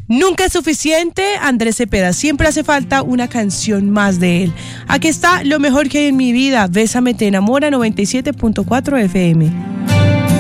Nunca es suficiente, Andrés Cepeda. Siempre hace falta una canción más de él. Aquí está Lo mejor que hay en mi vida. Bésame te enamora, 97.4 FM.